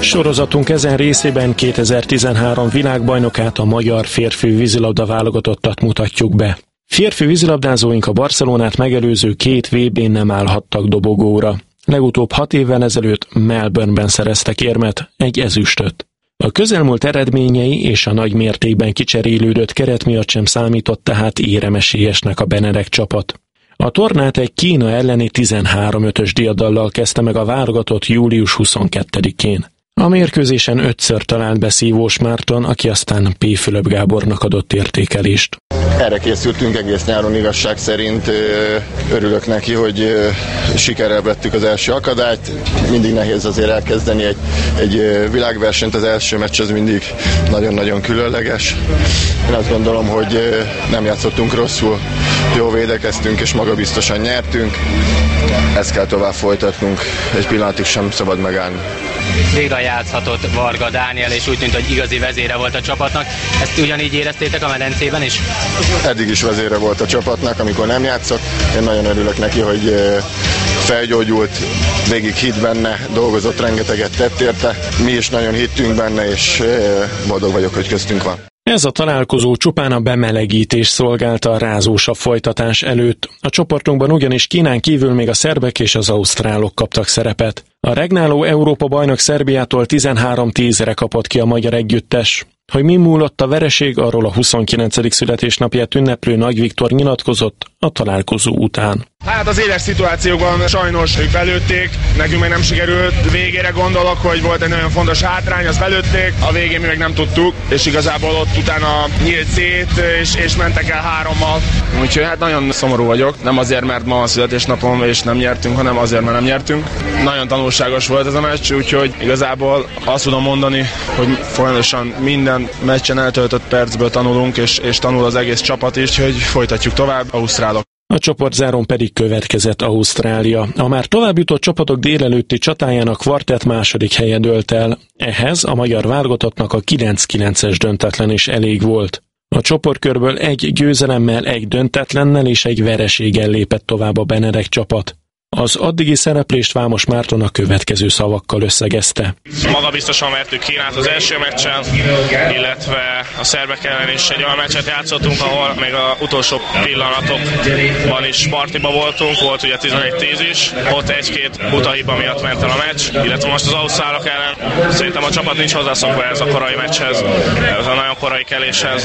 Sorozatunk ezen részében 2013 világbajnokát, a magyar férfi vízilabda válogatottat mutatjuk be. Férfi vízilabdázóink a Barcelonát megelőző 2 VB-n nem állhattak dobogóra. Legutóbb 6 évvel ezelőtt Melbourneben szereztek érmet, egy ezüstöt. A közelmúlt eredményei és a nagy mértékben kicserélődött keret miatt sem számított tehát éremesélyesnek a Benedek csapat. A tornát egy Kína elleni 13-5-ös diadallal kezdte meg a válogatott július 22-én. A mérkőzésen 5-ször talált be Szívós Márton, aki aztán P. Fülöp Gábornak adott értékelést. Erre készültünk egész nyáron, igazság szerint. Örülök neki, hogy sikerrel vettük az első akadályt. Mindig nehéz azért elkezdeni egy világversenyt, az első meccs az mindig nagyon-nagyon különleges. Én azt gondolom, hogy nem játszottunk rosszul, jól védekeztünk és magabiztosan nyertünk. Ezt kell tovább folytatnunk, egy pillanatig sem szabad megállni. Végre játszhatott Varga Dániel, és úgy tűnt, hogy igazi vezére volt a csapatnak. Ezt ugyanígy éreztétek a medencében is? Eddig is vezére volt a csapatnak, amikor nem játszott. Én nagyon örülök neki, hogy felgyógyult, végig hitt benne, dolgozott, rengeteget tett érte. Mi is nagyon hittünk benne, és boldog vagyok, hogy köztünk van. Ez a találkozó csupán a bemelegítés szolgálta a rázósabb folytatás előtt. A csoportunkban ugyanis Kínán kívül még a szerbek és az ausztrálok kaptak szerepet. A regnáló Európa-bajnok Szerbiától 13-10-re kapott ki a magyar együttes. Hogy mi múlott a vereség, arról a 29. születésnapját ünneplő Nagy Viktor nyilatkozott a találkozó után. Hát az éles szituációkban sajnos ők belőtték, nekünk meg nem sikerült. Végére gondolok, hogy volt egy nagyon fontos hátrány, azt belőtték, a végén mi meg nem tudtuk, és igazából ott utána nyílt szét, és mentek el 3-mal. Úgyhogy hát nagyon szomorú vagyok, nem azért, mert ma a születésnapom és nem nyertünk, hanem azért, mert nem nyertünk. Nagyon tanulságos volt ez a meccs, úgyhogy igazából azt tudom mondani, hogy folyamatosan minden meccsen eltöltött percből tanulunk, és tanul az egész csapat is, hogy folytatjuk tovább, ausztrálok. A csoportzárón pedig következett Ausztrália. A már tovább jutott csapatok délelőtti csatájának kvartett második helye dőlt el. Ehhez a magyar válogatottnak a 9-9-es döntetlen is elég volt. A csoportkörből egy győzelemmel, egy döntetlennel és egy vereséggel lépett tovább a Benedek csapat. Az addigi szereplést Vámos Márton a következő szavakkal összegezte. Magabiztosan vertük Kínát az első meccsen, illetve a szerbek ellen is egy olyan meccset játszottunk, ahol még az utolsó pillanatokban is partiba voltunk, volt ugye 11-10 is, ott egy-két butahiba miatt ment el a meccs, illetve most az ausztrálok ellen szerintem a csapat nincs hozzászokva ez a korai meccshez, ez a nagyon korai keléshez,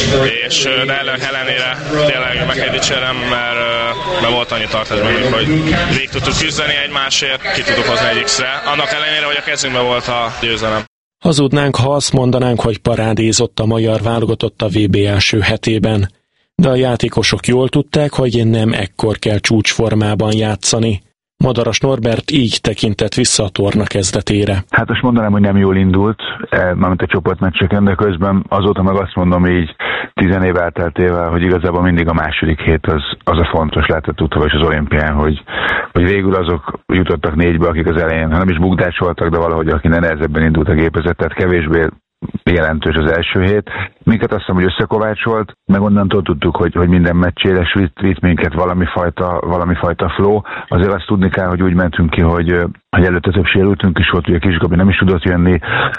de ellenére tényleg meg kell dicsérem, mert volt annyi tartás bennünk, hogy végig tudtuk küzdeni egymásért, ki tudtuk hozni egy X-re, annak ellenére, hogy a kezünkben volt a győzelem. Hazudnánk, ha azt mondanánk, hogy parádézott a magyar válogatott a VB első hetében. De a játékosok jól tudták, hogy nem ekkor kell csúcsformában játszani. Madaras Norbert így tekintett vissza a torna kezdetére. Hát azt mondanám, hogy nem jól indult, mármint a csoportmeccseken, de közben azóta meg azt mondom így 10 év elteltével, hogy igazából mindig a második hét az a fontos, lehetett tudva is az olimpián, hogy végül azok jutottak 4-be, akik az elején, ha nem is bukdás voltak, de valahogy akinek nehezebben indult a gépezet, tehát kevésbé jelentős az első hét. Minket azt hiszem, hogy összekovácsolt, meg onnantól tudtuk, hogy minden meccséles vitt minket valami fajta flow. Azért azt tudni kell, hogy úgy mentünk ki, hogy előtte több sérültünk is volt, ugye Kisgabi nem is tudott jönni,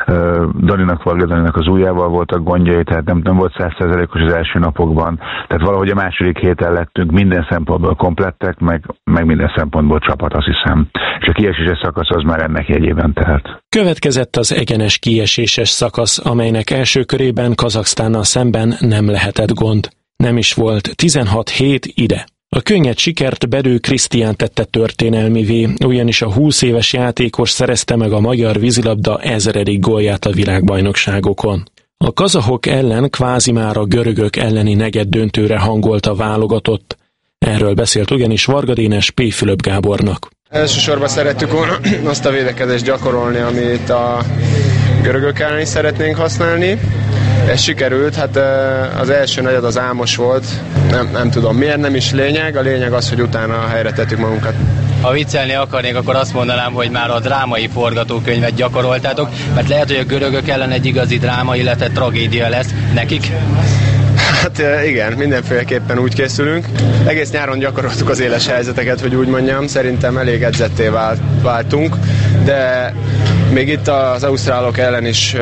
Daninak az ujjával voltak gondjai, tehát nem volt 100%-os az első napokban. Tehát valahogy a második héten lettünk minden szempontból komplettek, meg minden szempontból csapat, azt hiszem. És a kieséses szakasz az már ennek jegyében tehet. Következett az egyenes kieséses szakasz, amelynek első körében Kazaksztánnal szemben nem lehetett gond. Nem is volt 16-7 ide. A könnyed sikert Bedő Krisztián tette történelmivé, ugyanis a 20 éves játékos szerezte meg a magyar vízilabda 1000. gólját a világbajnokságokon. A kazahok ellen kvázi már a görögök elleni negyeddöntőre hangolt a válogatott. Erről beszélt ugyanis Varga Dénes P. Fülöp Gábornak. Elsősorban szerettük volna azt a védekezést gyakorolni, amit a görögök ellen is szeretnénk használni. Ez sikerült, hát az első negyed az álmos volt, nem tudom miért, nem is lényeg, a lényeg az, hogy utána helyre tettük magunkat. Ha viccelni akarnék, akkor azt mondanám, hogy már a drámai forgatókönyvet gyakoroltátok, mert lehet, hogy a görögök ellen egy igazi dráma, illetve tragédia lesz nekik. Hát igen, mindenféleképpen úgy készülünk. Egész nyáron gyakoroltuk az éles helyzeteket, hogy úgy mondjam, szerintem elég edzetté váltunk, de Még itt az ausztrálok ellen is,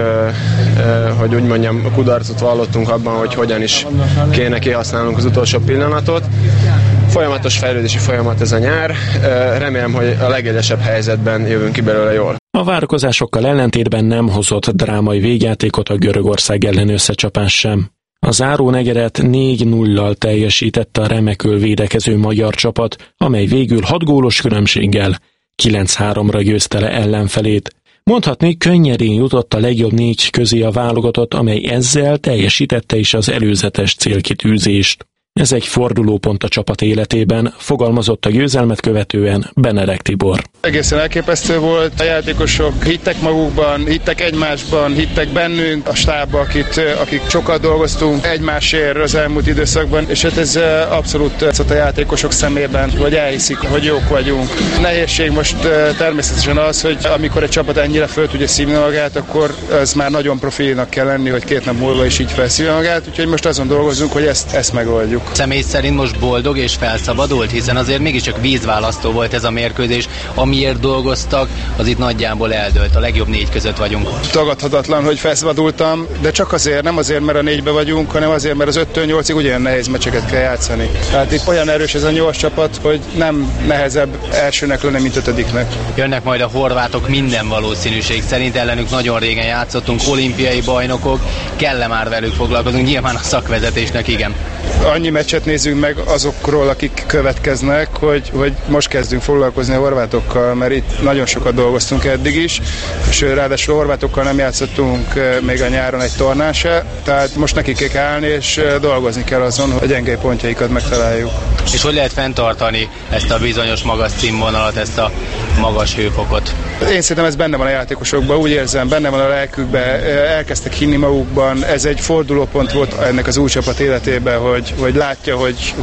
hogy úgy mondjam, kudarcot vallottunk abban, hogy hogyan is kéne kihasználnunk az utolsó pillanatot. Folyamatos fejlődési folyamat ez a nyár. Remélem, hogy a legegyesebb helyzetben jövünk ki belőle jól. A várakozásokkal ellentétben nem hozott drámai végjátékot a Görögország ellen összecsapás sem. A záró negyedet 4-0-al teljesítette a remekül védekező magyar csapat, amely végül 6 gólos különbséggel 9-3-ra győzte le ellenfelét. Mondhatni, könnyedén jutott a legjobb 4 közé a válogatott, amely ezzel teljesítette is az előzetes célkitűzést. Ez egy fordulópont a csapat életében, fogalmazott a győzelmet követően Benedek Tibor. Egészen elképesztő volt, a játékosok hittek magukban, hittek egymásban, hittek bennünk, a stábban, akik sokat dolgoztunk egymásért az elmúlt időszakban, és hát ez abszolút a játékosok szemében, hogy elhiszik, hogy jók vagyunk. Nehézség most természetesen az, hogy amikor egy csapat ennyire föl tudja szívni magát, akkor az már nagyon profilnak kell lenni, hogy 2 nap múlva is így felszívni magát, úgyhogy most azon dolgozunk, hogy ezt megoldjuk. Személy szerint most boldog és felszabadult, hiszen azért mégiscsak vízválasztó volt ez a mérkőzés, amiért dolgoztak, az itt nagyjából eldőlt, a legjobb 4 között vagyunk. Tagadhatatlan, hogy felszabadultam, de csak azért, nem azért, mert a 4-be vagyunk, hanem azért, mert az 5-től 8-ig ugyan nehéz meccseket kell játszani. Tehát itt olyan erős ez a 8 csapat, hogy nem nehezebb elsőnek lenni, mint 5-nek. Jönnek majd a horvátok minden valószínűség szerint, ellenük nagyon régen játszottunk, olimpiai bajnokok, kell már velük foglalkozunk, nyilván a szakvezetésnek igen. Annyi meccset nézzünk meg azokról, akik következnek, hogy most kezdünk foglalkozni a horvátokkal, mert itt nagyon sokat dolgoztunk eddig is, és ráadásul a horvátokkal nem játszottunk még a nyáron egy tornán se, tehát most nekik kell állni, és dolgozni kell azon, hogy a gyenge pontjaikat megtaláljuk. És hogy lehet fenntartani ezt a bizonyos magas színvonalat, ezt a magas hőfokot? Én szerintem ez benne van a játékosokban, úgy érzem, benne van a lelkükben, elkezdtek hinni magukban, ez egy fordulópont volt ennek az új csapat életében, hogy látja,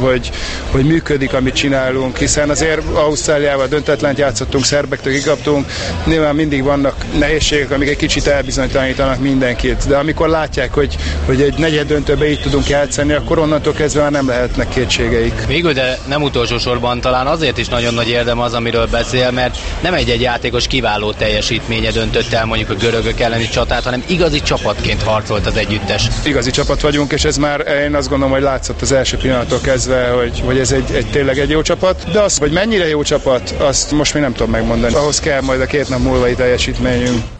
hogy működik, amit csinálunk, hiszen azért Ausztráliával döntetlent játszottunk, szerbektől kikaptunk, nyilván mindig vannak nehézségek, amik egy kicsit elbizonytalanítanak mindenkit, de amikor látják, hogy egy negyed döntőbe így tudunk játszani, akkor onnantól kezdve már nem lehetnek kétségeik. Végül, de nem utolsó sorban talán azért is nagyon nagy érdem az, amiről beszél, mert nem egy játékos kiváló teljesítménye döntött el mondjuk a görögök elleni csatát, hanem igazi csapatként harcolt az együttes. Igazi csapat vagyunk, és ez már én azt gondolom, hogy látszott az első pillanattól kezdve, hogy ez tényleg egy jó csapat, de az, hogy mennyire jó csapat, azt most még nem tudom megmondani. Ahhoz kell majd a 2 nap múlvai teljesítményünk.